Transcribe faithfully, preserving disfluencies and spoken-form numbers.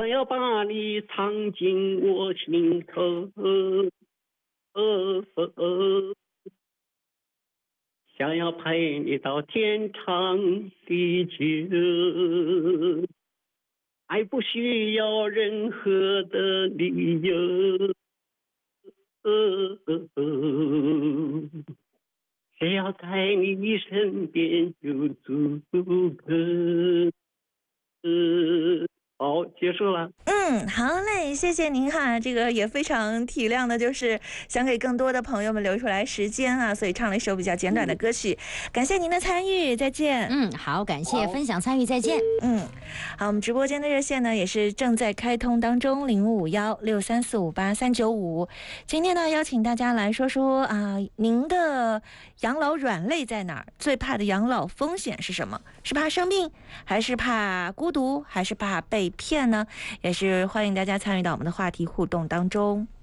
想要把你藏进我心头，想要陪你到天长地久，爱不需要任何的理由，只要在你身边就足够。好，结束了。 嗯，好嘞，谢谢您哈，这个也非常体谅的，就是想给更多的朋友们留出来时间啊，所以唱了一首比较简短的歌曲，嗯、感谢您的参与，再见。 嗯，好，感谢分享参与，再见。 嗯，好，我们直播间的热线呢也是正在开通当中，零五五幺六三四五八三九五。今天呢，邀请大家来说说啊、呃，您的养老软肋在哪儿？最怕的养老风险是什么？是怕生病，还是怕孤独，还是怕被骗呢？也是欢迎大家参与到我们的话题互动当中。